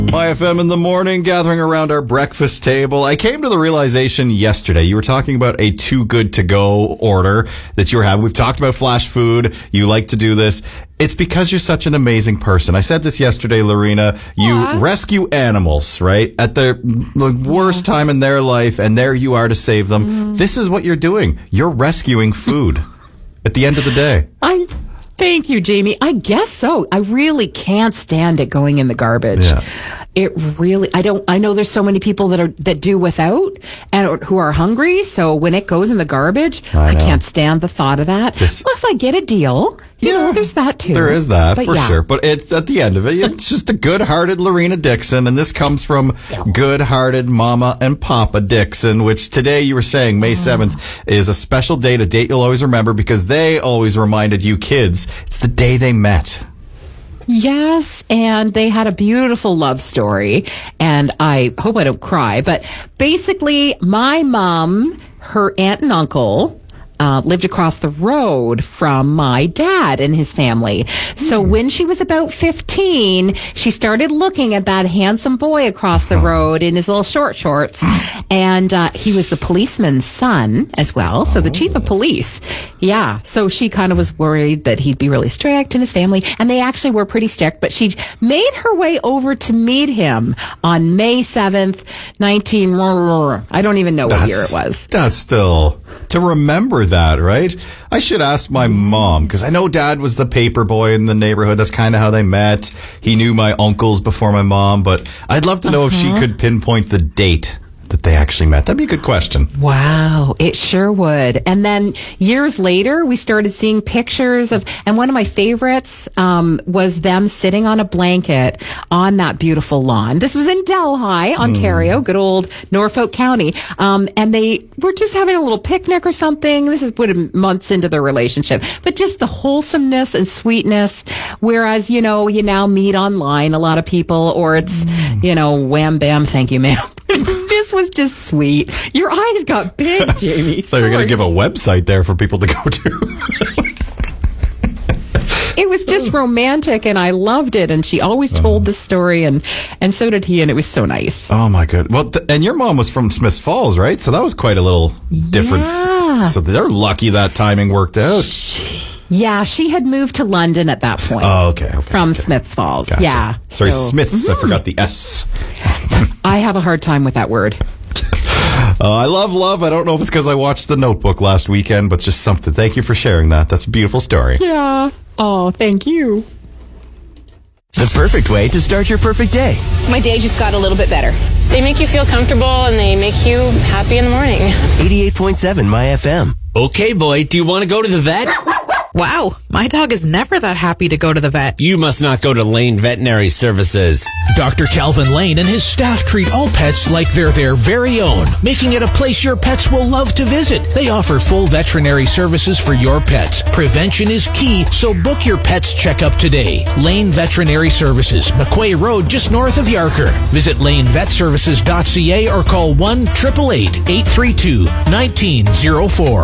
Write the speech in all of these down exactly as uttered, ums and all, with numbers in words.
Y F M in the morning, gathering around our breakfast table. I came to the realization yesterday. You were talking about a too good to go order that you were having. We've talked about flash food. You like to do this. It's because you're such an amazing person. I said this yesterday, Lorena. You Aww. rescue animals, right? At the, the worst time in their life, and there you are to save them. Mm. This is what you're doing. You're rescuing food at the end of the day. I Thank you, Jamie. I guess so. I really can't stand it going in the garbage. Yeah. It really, I don't, I know there's so many people that are, that do without and who are hungry. So when it goes in the garbage, I, I can't stand the thought of that. This, Unless I get a deal. You yeah, know, there's that too. There is that, but for yeah. sure. But it's at the end of it, it's just a good-hearted Lorena Dixon, and this comes from good-hearted Mama and Papa Dixon, which today you were saying, May seventh, is a special date, a date you'll always remember because they always reminded you kids, it's the day they met. Yes, and they had a beautiful love story, and I hope I don't cry, but basically, my mom, her aunt and uncle, Uh, lived across the road from my dad and his family. So mm. when she was about fifteen, she started looking at that handsome boy across the road in his little short shorts. And uh, he was the policeman's son as well. So the chief of police. Yeah. So she kind of was worried that he'd be really strict in his family. And they actually were pretty strict. But she made her way over to meet him on May seventh, nineteen... I don't even know what that's, year it was. That's still... To remember that, right? I should ask my mom, because I know Dad was the paper boy in the neighborhood. That's kind of how they met. He knew my uncles before my mom, but I'd love to know uh-huh. if she could pinpoint the date that they actually met. That'd be a good question. Wow, it sure would. And then years later, we started seeing pictures of, and one of my favorites um, was them sitting on a blanket on that beautiful lawn. This was in Delhi, Ontario, mm. good old Norfolk County. Um, and they were just having a little picnic or something. This is what months into their relationship. But just the wholesomeness and sweetness. Whereas, you know, you now meet online, a lot of people, or it's, mm. you know, wham, bam, thank you, ma'am. This was just sweet. Your eyes got big, Jamie. So you're going to give a website there for people to go to. It was just romantic, and I loved it. And she always told the story, and, and so did he, and it was so nice. Oh, my good. Well, th- and your mom was from Smiths Falls, right? So that was quite a little difference. Yeah. So they're lucky that timing worked out. She, yeah, she had moved to London at that point. Oh, okay. okay from okay. Smiths Falls. Gotcha. Yeah. Sorry, so, Smiths. Mm-hmm. I forgot the S. I have a hard time with that word. Uh, I love love. I don't know if it's because I watched The Notebook last weekend, but just something. Thank you for sharing that. That's a beautiful story. Yeah. Oh, thank you. The perfect way to start your perfect day. My day just got a little bit better. They make you feel comfortable and they make you happy in the morning. eighty-eight point seven My F M. Okay, boy, do you want to go to the vet? Wow, my dog is never that happy to go to the vet. You must not go to Lane Veterinary Services. Doctor Calvin Lane and his staff treat all pets like they're their very own, making it a place your pets will love to visit. They offer full veterinary services for your pets. Prevention is key, so book your pet's checkup today. Lane Veterinary Services, McQuay Road, just north of Yarker. Visit lane vet services dot c a or call one eight eight eight, eight three two, one nine zero four.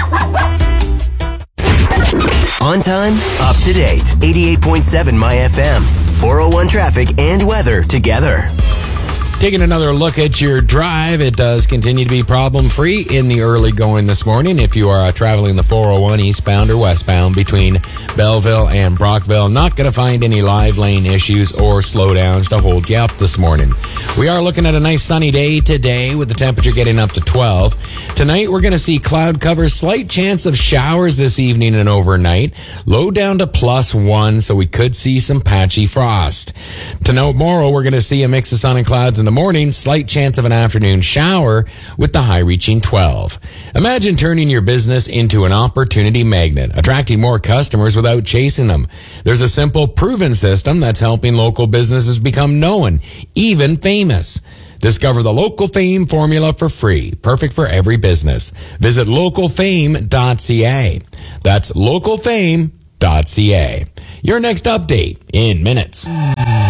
On time, up to date. eighty-eight point seven My F M. four oh one traffic and weather together. Taking another look at your drive, it does continue to be problem-free in the early going this morning. If you are uh, traveling the four oh one eastbound or westbound between Belleville and Brockville, not going to find any live lane issues or slowdowns to hold you up this morning. We are looking at a nice sunny day today with the temperature getting up to twelve. Tonight, we're going to see cloud cover, slight chance of showers this evening and overnight. Low down to plus one, so we could see some patchy frost. Tomorrow, we're going to see a mix of sun and clouds in the morning, slight chance of an afternoon shower with the high reaching twelve. Imagine turning your business into an opportunity magnet, attracting more customers without chasing them. There's a simple, proven system that's helping local businesses become known, even famous. Discover the Local Fame formula for free, perfect for every business. Visit local fame dot c a. That's local fame dot c a. Your next update in minutes.